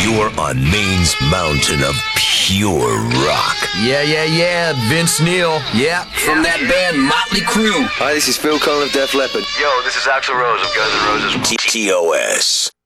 You're on Maine's mountain of pure rock. Yeah. Vince Neil. Yeah, from that band Motley Crue. Hi, this is Phil Collins of Def Leppard. Yo, this is Axl Rose of Guns N' Roses. TOS.